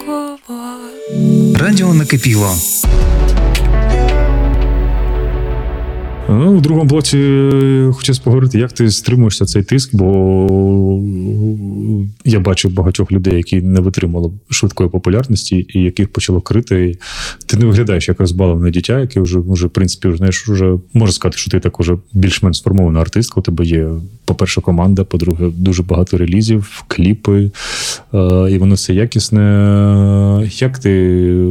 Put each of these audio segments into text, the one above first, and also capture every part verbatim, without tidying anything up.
Радіо накипіло. Ну, в другому блоці хочу поговорити, як ти стримуєшся цей тиск, бо я бачив багатьох людей, які не витримали швидкої популярності і яких почало крити. Ти не виглядаєш як розбаловане дитя, яке вже, вже в принципі, знаєш, вже можна сказати, що ти так уже більш-менш сформована артистка. У тебе є, по-перше, команда, по-друге, дуже багато релізів, кліпи, і воно все якісне. Як ти,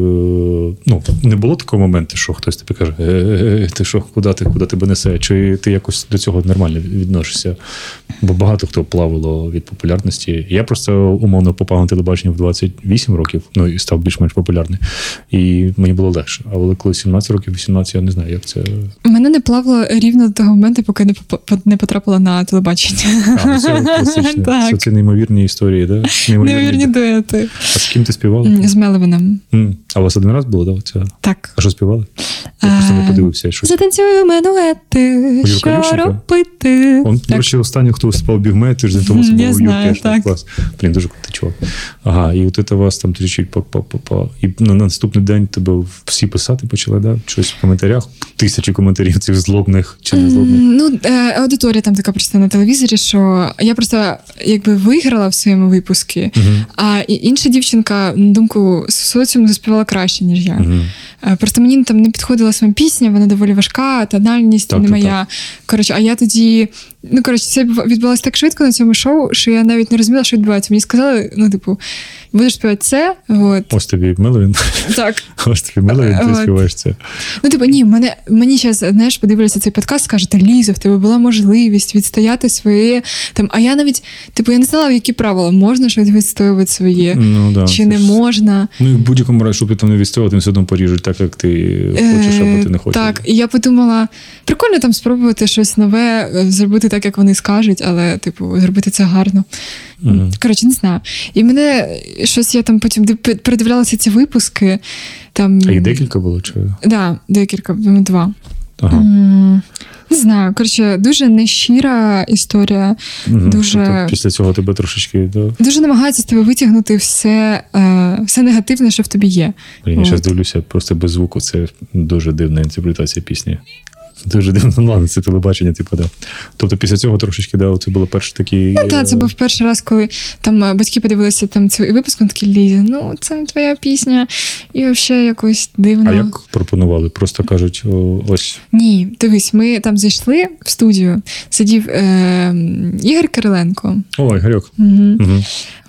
ну, не було такого моменту, що хтось тобі каже, е-е-е, ти що, куди ти, куди тебе несе? Чи ти якось до цього нормально відносишся? Бо багато хто плавало від популярності. Я просто умовно попав на телебачення в двадцять вісім років, ну і став більш-менш популярний. І мені було легше. Але коли сімнадцять років, вісімнадцять, я не знаю, як це... Мене не плавало рівно до того моменту, поки не, поп... не потрапила на телебачення. А, це класичне. Це, це неймовірні історії, так? Да? Неймовірні дуети. А з ким ти співала? З Меловином. А у вас один раз було, да? Це... Так. А що співали? Я просто не подивився. Щось. Затанцюю менуети, що робити. Он, до речі, останній, хто співав Бігме, тиждень тому Я собою знаю, Юрка. так. Клас. Блін, дуже крутий чувак. Ага, і от це вас там тричить па-па-па-па. І на наступний день тебе всі писати почали, да? Щось в коментарях. Тисячі коментарів цих злобних чи не злобних. Ну, аудиторія там така просто на телевізорі, що я просто якби виграла в своєму випуску, uh-huh. а інша дівчинка, на думку соціуму, заспівала краще, ніж я. Uh-huh. Просто мені там не підходила сама пісня, вона доволі важка, тональність так, не моя. Так. Коротше, а я тоді, ну, коротше, це відбувалося так швидко на цьому шоу, що я навіть не розуміла, що відбувається. Мені сказали, ну, типу, будеш співати це, от. Ось тобі Меловін. Так. Ось тобі Меловін, ти співаєш це. Ну, типу, ні, мене, мені зараз, знаєш, подивляться цей подкаст, скажуть, Ліза, в тебе була можливість відстояти своє, там, а я навіть, типу, я не знала, в які правила, можна щось відстоювати своє, ну, да, чи не ж... можна. Ну, і в будь-якому разі, щоб ти там не відстоювати, тим все одно поріжуть так, як ти хочеш, або ти не хочеш. Так, і я подумала, прикольно там спробувати щось нове, зробити так, як вони скажуть, але, типу, зробити це гарно. Mm-hmm. Коротше, не знаю. І мене щось, я там потім передивлялася ці випуски. Там... А їх декілька було? Чи? Так, да, декілька, два. Ага. Не знаю, коротше, дуже нещира історія. Угу. Дуже... Тобто після цього тебе трошечки... Да? Дуже намагаються з тебе витягнути все, е, все негативне, що в тобі є. Я зараз дивлюся, просто без звуку, це дуже дивна інтерпретація пісні. Дуже дивно, ну ладно, це телебачення, типу, да. Тобто після цього трошечки, да, це було перший такий... Ну так, це був перший раз, коли там батьки подивилися там цей випуск, вони такі, Ліза, ну це твоя пісня, і взагалі якось дивно. А як пропонували? Просто кажуть, о, ось... Ні, дивись, ми там зайшли в студію, сидів е, Ігор Кириленко. О, Ігорьок. Угу. Угу.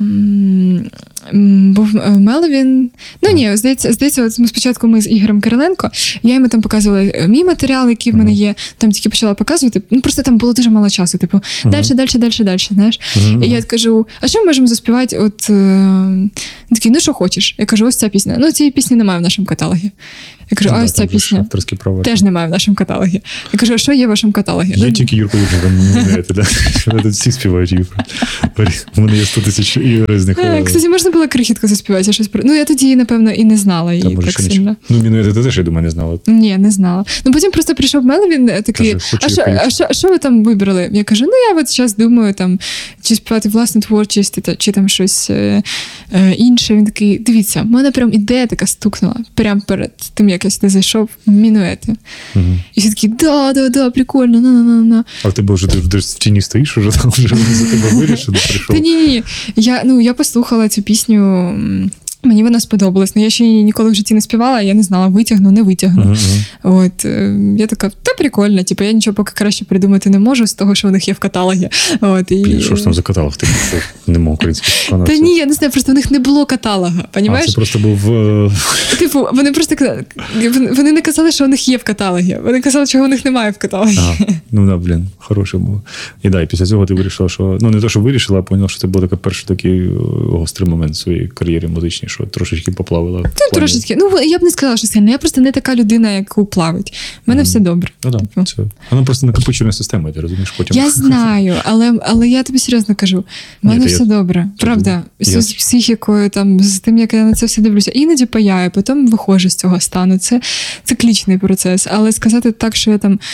Був Меловін. Ну ні, здається, здається, от ми спочатку ми з Ігорем Кириленко, я йому там показувала мій матеріал, який в мене є, там тільки почала показувати, ну просто там було дуже мало часу, типу, uh-huh. дальше, дальше, дальше, дальше, знаєш. Uh-huh. І я кажу, а що ми можемо заспівати? От, е... такий, ну що хочеш? Я кажу, ось ця пісня. Ну, цієї пісні немає в нашому каталогі. Я кажу, а ось ця пісня теж немає в нашому каталогі. Я кажу, а що є в вашому каталогі? Є тільки Юрко Лужин, ви не знаєте, да? Тут всі співають Юрко. У мене є сто тисяч різних. Кстати, можна було крихітку заспівати. Щось... Ну, я тоді, напевно, і не знала її так, так сильно. Ну, Мінуети ти теж, я думаю, не знала. Ні, не знала. Ну, потім просто прийшов Меловін такий, Каже, а, що, а, що, а що ви там вибрали? Я кажу, ну, я от зараз думаю, там, чи співати власну творчість, чи там щось е, е, інше. Він такий, дивіться, в мене прям ідея така стукнула, прямо перед тим, як я сюди зайшов, Мінуети. Угу. І всі такі, да, да, да, прикольно, на-на-на. А в тебе вже, ти вже в тіні стоїш, уже там вже за тебе вирішили, прийшов? Та ні-ні, я, ну, я послухала цю пісню, мені вона сподобалась. Ну, я ще її ніколи в житті не співала, я не знала, витягну, не витягну. Uh-huh. От, я така, та прикольно, типу, я нічого поки краще придумати не можу з того, що в них є в каталогі. От, і... Блін, що ж там за каталог? Ти нема українських виконавців? Та ні, я не знаю, просто в них не було каталога, понімаєш? А, це просто був... Типу, вони просто вони не казали, що в них є в каталогі. Вони казали, що в них немає в каталогі. Ага. Ну, да, блін, хороше було. І да, і після цього ти вирішила, що... Ну, не то, що вирішила, а поняла, що це був такий перший такий гострий момент в своїй кар'єрі музичній, що трошечки поплавила. Ну, трошечки. Ну, я б не сказала, що сильно. Я просто не така людина, яку плавить. У мене mm. все добре. Ну, да, типу. Це... Вона просто накопичена система, ти розумієш, потім. Я знаю, але, але я тобі серйозно кажу. У мене Ні, все я... добре. Правда. Я... З психікою, там, з тим, як я на це все дивлюся. Іноді паяю, потім виходжу з цього стану. Це циклічний процес. Але сказати так, що я там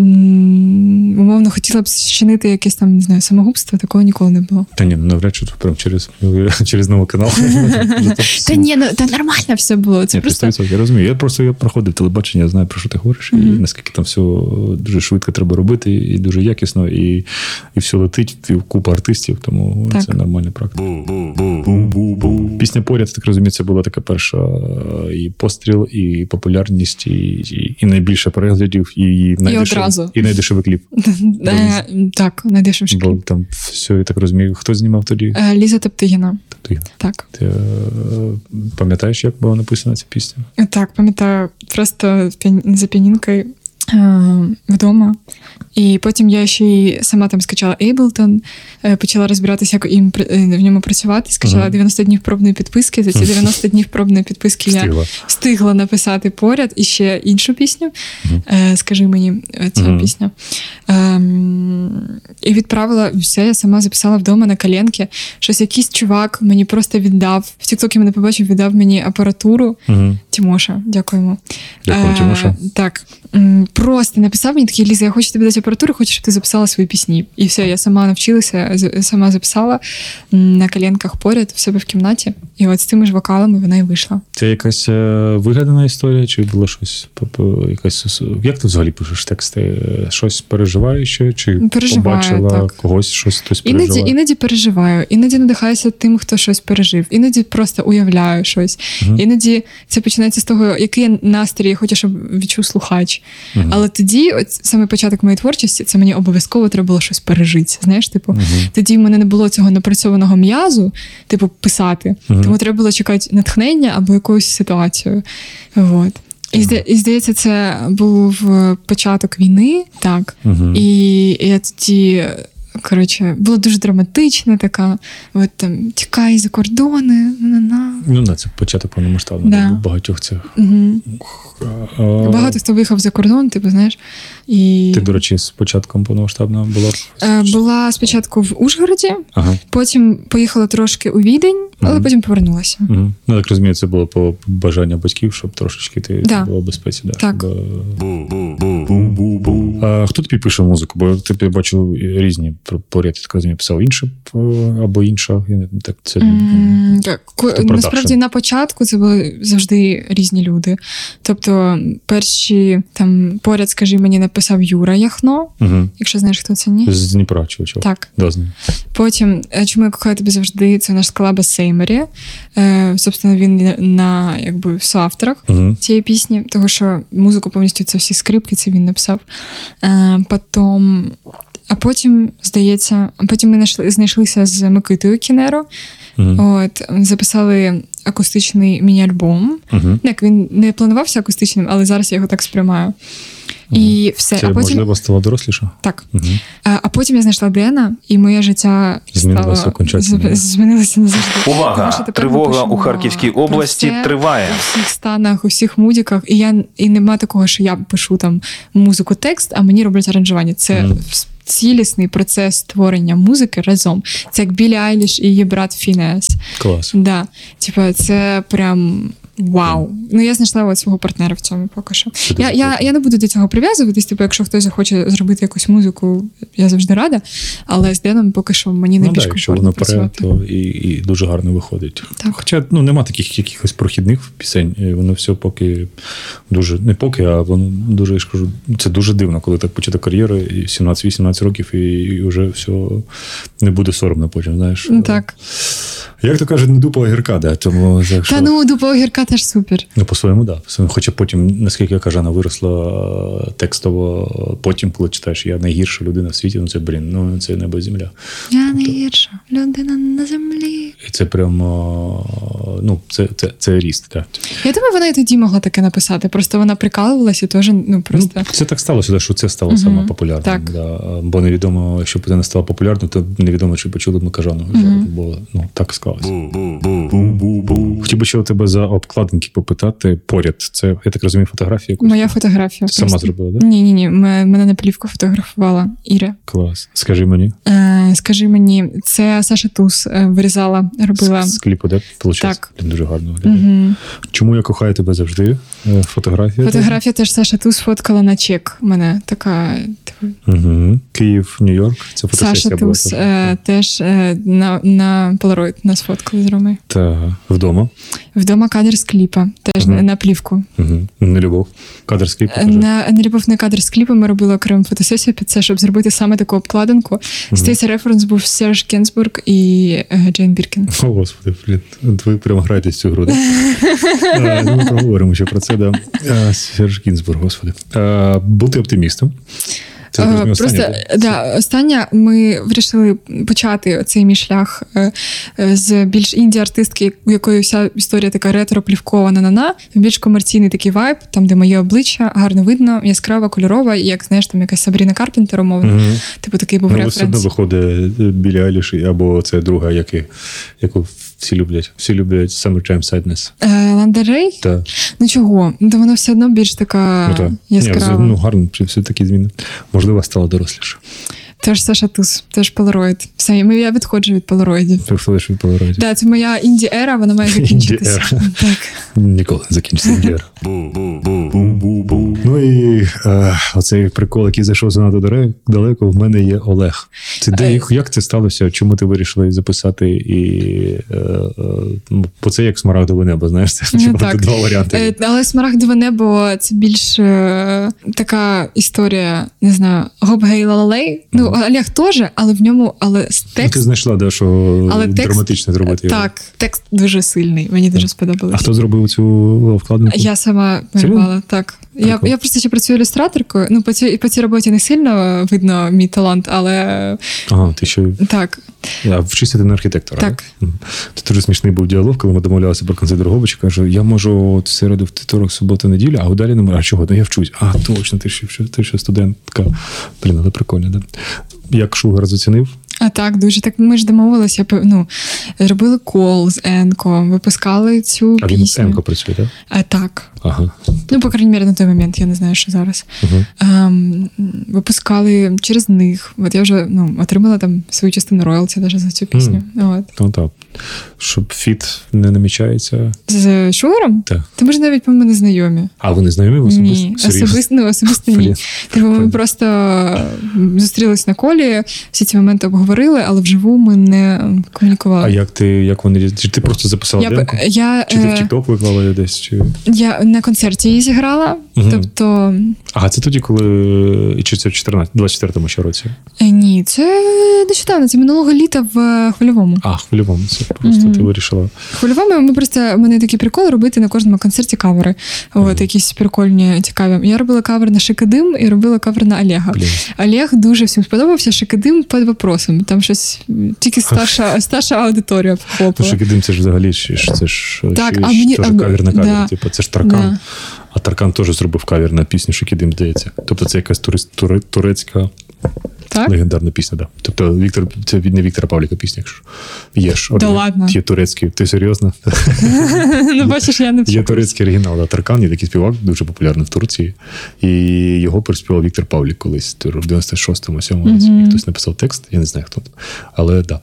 умовно хотіла б чинити якесь там, не знаю, самогубство, такого ніколи не було. Та ні, навряд чи прям через, через новий канал. Та ні, ну та нормально все було. Це Я просто... просто... Я розумію. Я просто я проходив телебачення, я знаю, про що ти говориш, mm-hmm. і наскільки там все дуже швидко треба робити, і дуже якісно, і, і все летить, і купа артистів, тому так. Це нормальна практика. Пісня «Поряд», так розумію, це була така перша і постріл, і популярність, і, і, і найбільше переглядів, і, і, найдешев... і найдешевий кліп. Так, найдешевший кліп. Бо там все, я так розумію, хто знімав тоді? Ліза Топтигіна. Топтигіна. Так. Ти пам'ятаєш, як була написана ця пісня? Так, пам'ятаю. Просто за піанінкою вдома. І потім я ще й сама там скачала Ableton, почала розбиратися, як їм в ньому працювати. Скачала uh-huh. дев'яносто днів пробної підписки. За ці дев'яносто днів пробної підписки я встигла написати «Поряд» і ще іншу пісню. Uh-huh. Скажи мені, ця uh-huh. пісня. І відправила все, я сама записала вдома на коленки. Щось якийсь чувак мені просто віддав. В тіктокі мене побачив, віддав мені апаратуру. Uh-huh. Тимоша, дякуємо. Дякую, Тимоша. Так. Просто написав мені такий: Ліза, я хочу тобі дати апаратуру, хочу, щоб ти записала свої пісні. І все, я сама навчилася, сама записала на коленках поряд в себе в кімнаті. І от з тими ж вокалами вона і вийшла. Це якась вигадана історія, чи було щось? Якась... Як ти взагалі пишеш тексти? Щось переживаєш, чи переживаю, побачила так. когось, щось хтось переживає? Іноді, іноді переживаю, іноді надихаюся тим, хто щось пережив, іноді просто уявляю щось. Угу. Іноді це починається з того, який настрій я хочу, щоб відчув слухач. Угу. Але тоді, от саме початок моєї творчості, це мені обов'язково треба було щось пережити. Знаєш, типу, угу. тоді в мене не було цього напрацьованого м'язу, типу, писати. Угу. Тому треба було чекати натхнення або якусь ситуацію. Вот. І, uh-huh. і, здається, це був початок війни, так. Uh-huh. І, і я тоді, коротше, була дуже драматична така, от там, тікай за кордони, на-на-на. Ну, да, це початок повномасштабного, да. багатьох цих. Uh-huh. А... Багато хто виїхав за кордон, типу, знаєш. І... Ти, до речі, з початком повномасштабного була? Була спочатку в Ужгороді, ага. потім поїхала трошки у Відень, але угу. потім повернулася. Угу. Ну, так розумію, це було по бажанню батьків, щоб трошечки ти да. була в безпеці. Да, так. Щоб... А хто тобі пише музику? Бо ти бачив різні поряд, я так розумію, писав інше або інша. Так, це... mm, так. Насправді, на початку це були завжди різні люди. Тобто, перші там поряд, скажи мені, написав Юра Яхно, угу. якщо знаєш, хто це, ні? З Дніпра, чого? Так. Да, знаю. Потім «Чому я кохаю тебе завжди» — це наш сколаба Сеймері. Е, собственно, він на, якби, в соавторах угу. цієї пісні, тому що музику повністю це всі скрипки, це він написав. Е, потім, а потім, здається, потім ми знайшли, знайшлися з Микитою Кінеро. Угу. От, записали акустичний міні-альбом. Угу. Як він не планувався акустичним, але зараз я його так сприймаю. І все. Це, а потім... можливо, стало доросліше? Так. Угу. А, а потім я знайшла Дена, і моє життя змінилося стало... окончательно. Змінилося назавжди. Увага! Тривога у Харківській області триває. У всіх станах, у всіх мудіках. І, я, і нема такого, що я пишу там музику, текст, а мені роблять аранжування. Це угу. цілісний процес створення музики разом. Це як Білі Айліш і її брат Фінес. Клас. Да. Типа, це прям... Вау. Ну, я знайшла от свого партнера в цьому поки що. Я, я, я не буду до цього прив'язуватись, типу, якщо хтось захоче зробити якусь музику, я завжди рада, але з Деном поки що мені найбільш ну, комфортно працювати. То і, і дуже гарно виходить. Так. Хоча, ну, нема таких якихось прохідних пісень, воно все поки дуже, не поки, а воно дуже, я ж кажу, це дуже дивно, коли так почати кар'єру, і сімнадцять-вісімнадцять років, і, і вже все не буде соромно потім, знаєш. Так. Як то кажуть, не дупа огірка, да, тому... Та що... ну, дупа огірка теж супер. Ну, по-своєму, да. По-своєму. Хоча потім, наскільки я кажу, вона виросла текстово, потім, коли читаєш, я найгірша людина в світі, ну це, блін, ну це небо і земля. Я найгірша людина на землі. І це прямо, ну, це, це, це ріст, так. Я думаю, вона і тоді могла таке написати, просто вона прикалувалася і теж, ну, просто... Ну, це так сталося, що це стало угу. саме популярним. Так. Да. Бо невідомо, якщо б це не стало популярним, то невідомо, чи почули б ми Кажану. Угу. Бо, ну, так склалося. Хотів би ще у тебе за обкладинки попитати поряд. Це, я так розумію, фотографія якусь? Моя фотографія. Сама просто. Зробила, так? Да? Ні, ні, ні. Мене на плівку фотографувала Іра. Клас. Скажи мені. Е, скажи мені, це Саша Туз вирізала, робила. З, з кліпу, де? Получається? Так. Дуже гарно виглядає. Угу. Чому Чому я кохаю тебе завжди? Фотографія. Фотографія теж Саша Туз сфоткала на чек. У мене така. Типу... Угу. Київ, Нью-Йорк. Це фотосесія Саша була. Туз е, теж е, на, на Polaroid нас фоткали з Ромою. Та вдома. Вдома кадр з кліпа, теж Угу. на плівку. Угу. Не любов. Кадр з кліпу. На не любов на кадр з кліпу ми робили окрему фотосесію під це, щоб зробити саме таку обкладинку. Угу. Здається, референс був Серж Генсбург і е, Джейн Біркін. О, Господи, блін, ви прямо граєте цю гру. А, ну, ми проговоримо ще про це. Да. А, Серж Гінзбург, Господи. А, бути оптимістом. Це Uh, просто просто да, остання ми вирішили почати цей мій шлях е, е, з більш інді-артистки, у якої вся історія така ретро-плівкована на-на, більш комерційний такий вайб, там, де моє обличчя гарно видно, яскрава, кольорова, і як, знаєш, там якась Сабріна Карпентер, умовно. Угу. Типу такий був ну, референс. все одно виходить Білі Айліш, або це друга, яки, яку всі люблять. Всі люблять Summertime Sadness. Лана Рей? Так. Ну чого? Ну, то вона все одно більш така ну, яскрава. Ні, ну, гарно, все такі зміни. Можливо, стала доросліше. Теж Саша Туз, теж Polaroid. Все, я відходжу від Polaroidів. Ти виходиш від Polaroid. Так, це моя інді-ера, вона має закінчитися. Так. Ніколи не закінчиться інді-ера. Ну і е, оцей прикол, який зайшов занадто далеко, в мене є Олег. Це де, як, як це сталося? Чому ти вирішила записати? І, е, е, бо це як смарагдове небо, знаєш? Це ну, два варіанти. Е, але смарагдове небо – це більш е, така історія, не знаю, гоп-гей-лалалей. Ну, Олег теж, але в ньому, але текст... Ну, ти знайшла, да, що але текст, драматично зробити його. Так, текст дуже сильний, мені дуже сподобалось. А хто зробив цю вкладинку? Я сама малювала, так. Я, я просто ще працюю ілюстраторкою, ну, по цій, по цій роботі не сильно видно мій талант, але... Ага, ти ще... Так. А вчишся ти на архітектора? Так. Це дуже смішний був діалог, коли ми домовлялися про концерт Дрогобича. Кажу, я можу от в середу, в вівторок, суботу, неділю, а далі не можу. А чого? Ну я вчусь. А, точно, ти ще, ти ще студентка. Блін, але прикольно, да? Як Шугар зацінив? А так, дуже так. Ми ж домовилися, ну, робили кол з Енко, випускали цю а пісню. А він з Енко працює, так? А, так. Ага. Ну, по крайній мірі, на той момент, я не знаю, що зараз. Угу. Ем, випускали через них. От я вже ну, отримала там свою частину роялті навіть за цю пісню. Mm. От. Ну, так. Щоб фіт не намічається. З Шугаром? Так. Та ми ж навіть, по-моєму, не знайомі. А ви не знайомі особисто? Ні, особисто, ну, особисто ні. Типу, ми просто зустрілись на колі, всі ці моменти обговорили, але вживу ми не комунікували. А як ти, як вони, чи ти просто записала я, демку? Я, чи ти в TikTok виклала десь? Чи... Я на концерті її зіграла, угу. тобто... А це тоді, коли, чи це в двадцять четвертому ще році? Ні, це нещодавно, це минулого літа в Хвильовому. А, Хвильовому, це просто угу. ти вирішила. Хвильовому, ми просто, у мене такий прикол робити на кожному концерті кавери. Угу. От, якісь прикольні, цікаві. Я робила кавер на Шикадим і робила кавер на Олега. Блін. Олег дуже всім сподобався, Шикадим під вопросом. Там щось, тільки старша, старша аудиторія хлопала. Ну, Шикадим це ж взагалі, це ж так, ще, а мені, теж а, кавер на кавер, да, типу, це ж Таркан. Да. А Таркан теж зробив кавер на пісню Шикадим, здається. Тобто це якась туре, турецька так? легендарна пісня, так. Да. Тобто Віктор, це від не Віктора Павліка пісня, якщо є ж. Да ладно. Є турецький, ти серйозно? Ну, бачиш, я не Є турецький оригінал, да, Таркан, є такий співак, дуже популярний в Турції. І його переспівав Віктор Павлік колись, в дев'яносто шостому, сьомому році. Mm-hmm. Хтось написав текст, я не знаю, хто там. Але так.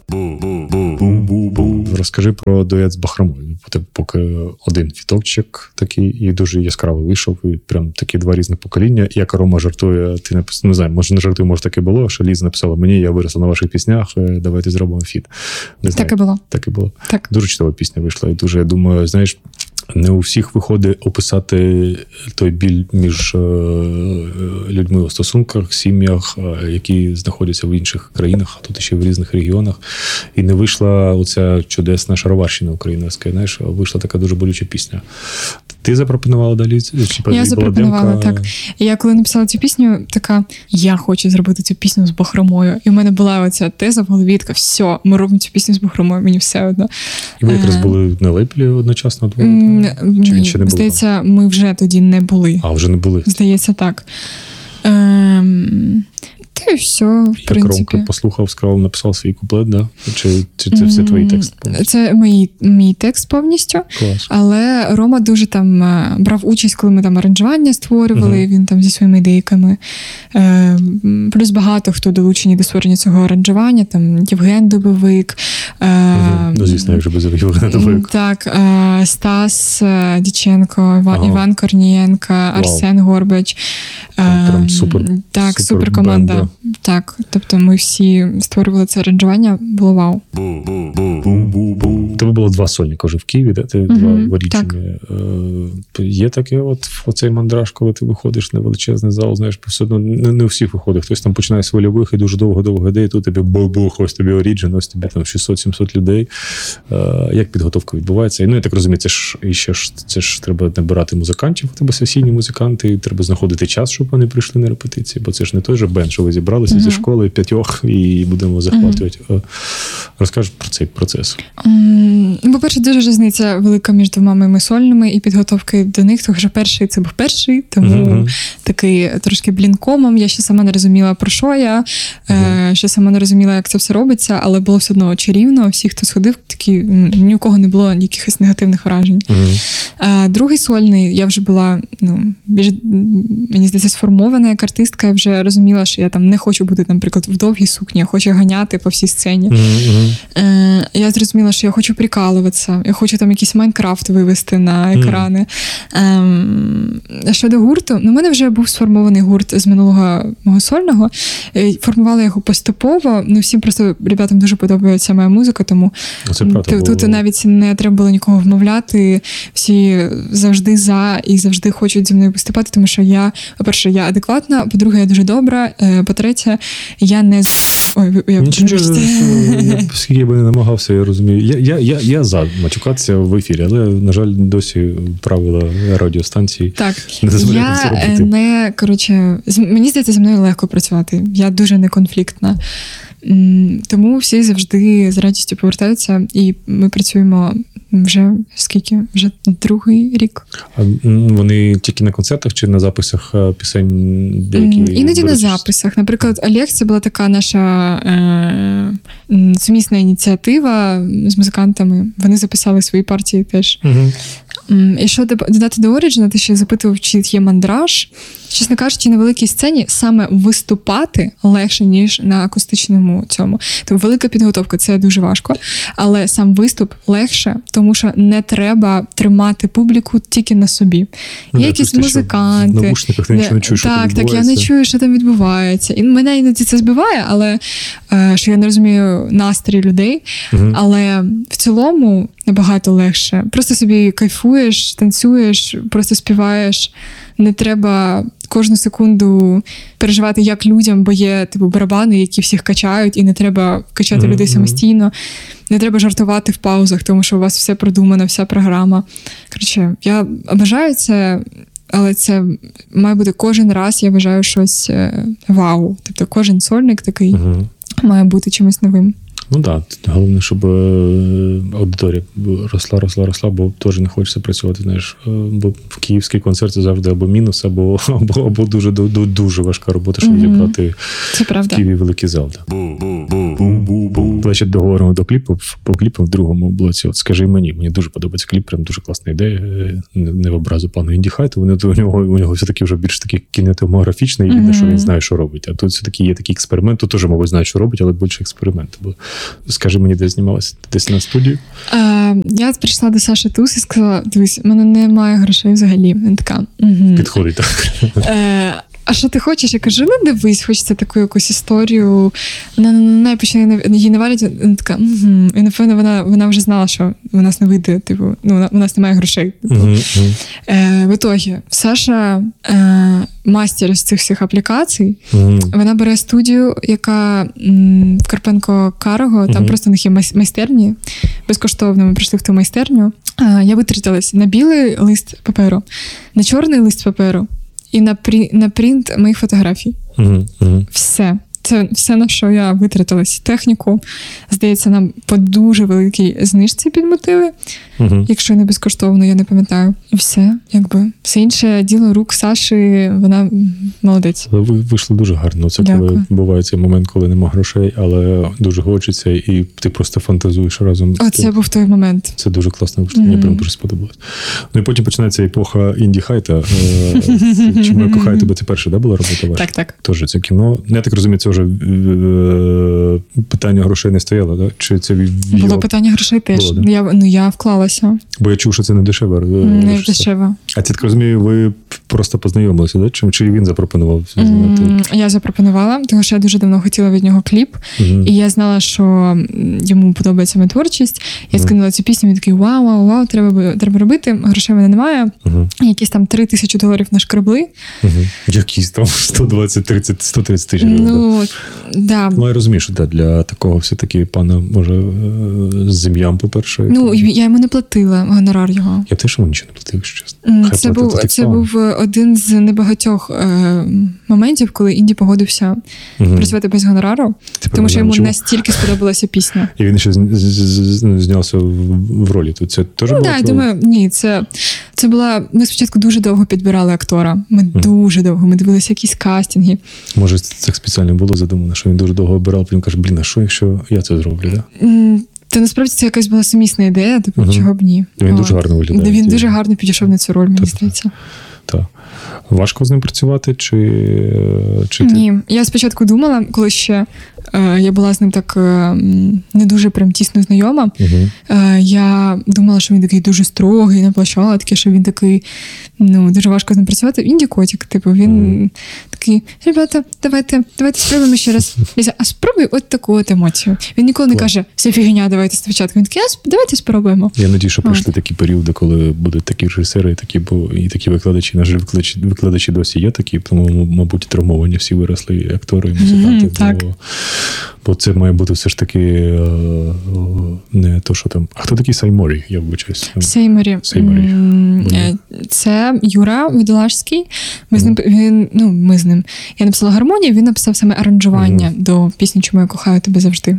Да. Розкажи про дует з Бахромою. Поки один фітовчик такий, і дуже яскравий вийшов, і прям такі два різних покоління. Як Рома жартує, ти написав, не знаю, може не жартує, може таке було, що Ліза написала мені, я виросла на ваших піснях, давайте зробимо фіт. Не знаю, так і було. Так і було. Так. Дуже чудова пісня вийшла, і дуже, я думаю, знаєш, не у всіх виходить описати той біль між людьми у стосунках, сім'ях, які знаходяться в інших країнах, а тут ще в різних регіонах. І не вийшла оця чудесна шароварщина українська, знаєш, вийшла така дуже болюча пісня. Ти запропонувала далі? Я запропонувала, так. Я коли написала цю пісню, така, я хочу зробити цю пісню з Бахромою. І в мене була оця теза в голові, така, все, ми робимо цю пісню з Бахромою, мені все одно. І ви якраз були на лейблі одночасно двоє? Чи він ще не був? Здається, ми вже тоді не були. А, вже не були. Здається, так. Ем... Та й все, в Як принципі. Ромка послухав, сказав, написав свій куплет, да? Чи, чи це все твій текст? Це мій, мій текст повністю. Клас. Але Рома дуже там е, брав участь, коли ми там аранжування створювали, Мгм. він там зі своїми ідейками. Е, Плюс багато хто долучені до створення цього аранжування, там Євген Дубовик. Е, Мгм. Ну, звісно, як же без Євгена Дубовика. Так, е, Стас е, Діченко, Іван, Ага. Іван Корнієнко, Арсен Горбач. Там прям Е, супер- Так, супер супер команда. бенд, Так, тобто ми всі створювали це аранжування, було вау. У тебе було два сольника вже в Києві, де ти Мгм, два вирічені. так. Е, Є таке, от оцей мандраж, коли ти виходиш на величезний зал, знаєш, все одно не, не у всіх виходить. Хтось там починає з вольових і дуже довго-довго йде, і тут тобі бух-бух, ось тобі оріджин, ось тобі там шістсот-сімсот людей. Е, Як підготовка відбувається? І, ну, я так розумію, це ж і ще ж це ж треба набирати музикантів, у тебе сесійні музиканти, і треба знаходити час, щоб вони прийшли на репетиції, бо це ж не той же бенд, що ви зібралися Мгм. зі школи п'ятьох і будемо захватувати. Е, Розкажи про цей процес. М, Ну, по-перше, дуже різниця велика між двома моїми сольними і підготовки до них, тому що перший це був перший, тому Мгм. такий трошки блінкомом. Я ще сама не розуміла, про що я, е, ще сама не розуміла, як це все робиться, але було все одно чарівно. Всі, хто сходив, такі м, ні у кого не було якихось негативних вражень. Мгм. А другий сольний, я вже була, ну, більш, м, мені здається, сформована як артистка, я вже розуміла, що я там не хочу бути, наприклад, в довгій сукні, я хочу ганяти по всій сцені. Мгм. Мгм. Е, я зрозуміла, що я хочу прикалуватися, я хочу там якийсь Майнкрафт вивести на екрани. Ем, щодо гурту, ну, в мене вже був сформований гурт з минулого мого сольного. Е, Формувала його поступово. Ну, всім просто ребятам дуже подобається моя музика, тому Це правда, тут, бо- тут навіть не треба було нікого вмовляти. Всі завжди за і завжди хочуть зі мною виступати, тому що я, по-перше, я адекватна, по-друге, я дуже добра, е, по-третє, я не з... Ой, ви- я Нічого, вибачте. я- скільки я би не намагався, я розумію. Я, я, я, я за матюкатися в ефірі, але, на жаль, досі правила радіостанції Так, не дозволяють це я е, робити. не, коротше, з- мені здається, зі мною легко працювати. Я дуже неконфліктна. М, Тому всі завжди з радістю повертаються, і ми працюємо вже скільки? Вже другий рік. А м, вони тільки на концертах чи на записах е, пісень деякі? М, Іноді на беруть? записах. Наприклад, Олег, це була така наша е, м, сумісна ініціатива з музикантами. Вони записали свої партії теж. Мгм. М, І що доп- додати до Origin, ти ще запитував, чи є мандраж. Чесно кажучи, на великій сцені саме виступати легше, ніж на акустичному цьому. Тобто велика підготовка, це дуже важко. Але сам виступ легше, тому що не треба тримати публіку тільки на собі. Ну, Є да, якісь тут ти ще музиканти. В навушниках ти нічого не чуєш, що так, там так, я не відбувається. чую, що там відбувається. І мене іноді це збиває, але е, що я не розумію настрій людей. Мгм. Але в цілому набагато легше. Просто собі кайфуєш, танцюєш, просто співаєш. Не треба кожну секунду переживати, як людям, бо є типу барабани, які всіх качають, і не треба качати Мгм, людей мгм. самостійно. Не треба жартувати в паузах, тому що у вас все продумано, вся програма. Коротше, я бажаю це, але це має бути кожен раз, я вважаю, щось е, вау. Тобто кожен сольник такий Мгм. має бути чимось новим. Ну так, да. Головне, щоб е, аудиторія росла, росла, росла, бо теж не хочеться працювати, знаєш, е, бо в київський концерт це завжди або мінус, або, або, або дуже, дуже, дуже важка робота, щоб Мгм. зібрати Це в правда. Києві великий зал. Да. Давай ще договоримо до кліпу. По кліпу в другому блоці. От скажи мені, мені дуже подобається кліп, прям дуже класна ідея. Е, Не, не в образу пану Інді Хайту. Вони у нього, у нього все-таки вже більш такий кінематографічний, і видно, що він знає, що робить. А тут все-таки є такий експеримент. Тут теж, мабуть, знає, що робить, але більше експеримент. Бо скажи мені, де знімалася? Десь на студію? Е, я прийшла до Саші Туз і сказала: дивись, в мене немає грошей взагалі. Він така. Угу. Підходить так. Е, а що ти хочеш? Я кажу, ну дивись, хочеться таку якусь історію. Вона не почне її навалять. Вона така, угу. І напевно вона, вона вже знала, що у нас не вийде, типу, ну, у нас немає грошей. Типу. Мгм, мгм. Е, в ітогі, Саша е, мастер з цих всіх аплікацій. Мгм. Вона бере студію, яка м, в Карпенко-Карого, там Мгм. просто в них є майс- майстерні. Безкоштовно ми прийшли в ту майстерню. А, я витратилась на білий лист паперу, на чорний лист паперу і на, прі, на принт моїх фотографій. Мгм, мгм. Все. Це все, на що я витратилась. Техніку, здається, нам по дуже великій знижці підмотили. Угу. якщо не безкоштовно, я не пам'ятаю. І все, якби. Все інше діло рук Саші, вона молодець. Але ви вийшли дуже гарно. Це Дякую. коли буває цей момент, коли нема грошей, але дуже хочеться, і ти просто фантазуєш разом. з Оце тим. був той момент. Це дуже класно, мені Мгм. прям дуже сподобалось. Ну і потім починається епоха інді-хайта. Е, Чому я кохаю тебе? Це перша, да, була робота ваша? Так, так. Теж це кіно. Ну, я так розумію, це вже е, питання грошей не стояло, да? Чи це в в Було його... питання грошей теж. Було, да? Я, ну, я вклалася. Бо я чув, що це не дешево. е, Не режисер. дешево. А це, так розумію, ви просто познайомилися, да? Чи, чи він запропонував? М, Я запропонувала, тому що я дуже давно хотіла від нього кліп. Мгм. І я знала, що м, йому подобається моя творчість. Я Мгм. скинула цю пісню, він такий вау, вау, вау, треба, бу- треба робити. Грошей в мене немає. Мгм. Якісь там три тисячі доларів нашкребли. Мгм. Якісь там сто двадцять, тридцять, сто тридцять тисяч. гривень, да. Ну, да. Ну, я розумію, що да, для такого все-таки пана, може, е, з ім'ям, по-перше. Ну, і я йому не платила гонорар його. Я теж йому нічого не платив, якщо чесно. М, Хай Це платить був, так це само. був один з небагатьох е, моментів, коли Інді погодився Мгм. працювати без гонорару, Ти тому що йому чому? настільки сподобалася пісня. І він ще з- з- з- з- знявся в, в ролі. Тут це теж Ну, було? да, я твоє? думаю, ні, це, це була. Ми спочатку дуже довго підбирали актора. Ми дуже довго. Ми дивилися якісь кастинги. Може, це спеціально було задумано, що він дуже довго обирав, потім каже, блін, а що, якщо я це зроблю, да? М, Та насправді це якась була сумісна ідея, типу, Мгм. чого б ні. Він От. дуже гарно виглядає. Він дуже гарно підійшов на цю роль, мені Тобто, здається. Так. Важко з ним працювати, чи, чи ти? Ні, я спочатку думала, коли ще е, я була з ним так е, м, не дуже прям тісно знайома. Угу. Е, я думала, що він такий дуже строгий на площадці, що він такий, ну, дуже важко з ним працювати. Інді котик, типу, він Мгм. такий, ребята, давайте, давайте спробуємо ще раз. Ліза, а спробуй от таку от емоцію. Він ніколи не Клас. каже, все фігня, давайте спочатку. Він такий, а сп- давайте спробуємо. Я надію, що От. прийшли такі періоди, коли будуть такі режисери, і такі, бо і такі викладачі. На жаль, викладачі, викладачі досі є такі, тому, мабуть, травмовані всі виросли і актори, і музиканти. Мгм, так. Бо, бо це має бути все ж таки е, е, не то, що там. А хто такий Сайморі? Я вибачаюсь. Сейморі. Сейморі. М, е, Це Юра Водолажський. Ми з ним, він, ну, ми з ним. Я написала гармонію, він написав саме аранжування до пісні «Чому я кохаю тебе завжди».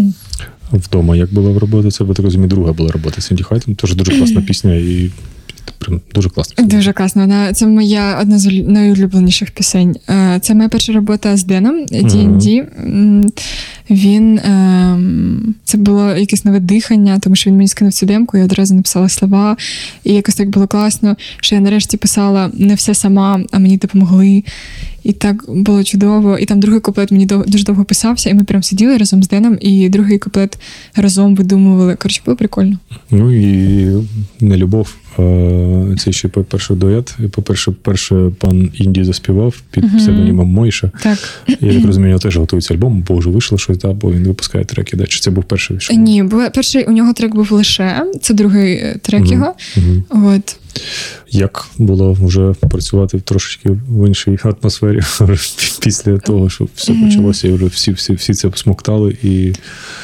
Вдома як була робота? Це, ви так розумію, друга була робота з Інді Хайтом. Теж дуже класна пісня і прям дуже класна. Дуже класно. Вона це моя одна з улю- найулюбленіших пісень. Е, Це моя перша робота з Деном ді ен ді. М, Він ем, це було якесь нове дихання, тому що він мені скинув цю демку, я одразу написала слова. І якось так було класно, що я нарешті писала не все сама, а мені допомогли. І так було чудово. І там другий куплет мені дов- дуже довго писався, і ми прям сиділи разом з Деном, і другий куплет разом видумували. Коротше, було прикольно. Ну і не любов. а Це ще перший дует. І, По-перше, перше пан Інді заспівав під Мгм. псевдонімом Мойша. Так. Я так розумію, у нього теж готується альбом, бо вже вийшло щось, да, бо він випускає треки. Да? Чи це був перший? Що? Ні, бо перший у нього трек був лише, це другий е, трек Мгм. його. Мгм. От. Як було вже працювати трошечки в іншій атмосфері після того, що все Мгм. почалося, і вже всі, всі, всі це смоктали і.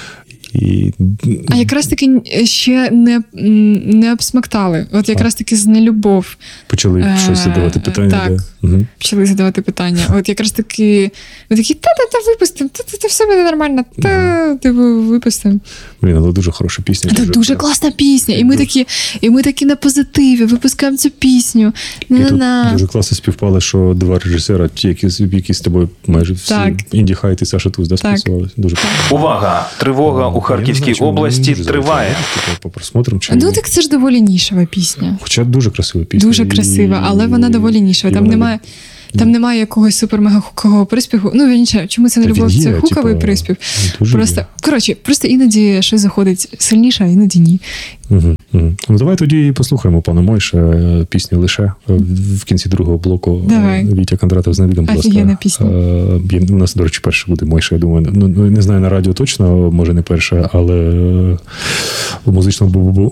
І... А якраз таки ще не, м, не обсмактали. От якраз таки з нелюбов Почали Е, щось задавати питання. так. Да? Угу. почали задавати питання. От якраз таки ви такі, та-та-та, випустимо, та-та-та, все буде нормально, та типу випустимо. Блін, але дуже хороша пісня. Це дуже класна пісня. І ми Дуже. такі, і ми такі на позитиві, випускаємо цю пісню. І тут На-на-на. дуже класно співпало, що два режисера, ті, які, які з тобою майже всі, Так. Інді Хайт і Саша Туз, да, Так. спрацювали. Дуже класно. Увага! Тривога у Харківській області триває. Типу, по просмотрам. Чи... Ну так це ж доволі нішева пісня. Хоча дуже красива пісня. Дуже і- красива, але вона доволі нішева. і Там вона немає. Там немає якогось супер-мега-хукового приспіву. Ну, вірніше, чому це не Та він любов? Це є, хуковий типа, приспів. дуже Просто, є. коротше, просто іноді щось заходить сильніше, а іноді ні. Угу, угу. Ну, давай тоді і послухаємо пана Мойша е, пісню «Лише» е, в кінці другого блоку. е, Давай. Вітя Кондратов з Навідом, будь ласка. Офігенна пісня. Е, є- У нас, до речі, перше буде Мойша, я думаю. Ну, ну, не знаю, на радіо точно, може не перше, але е, у музичному бу- бу-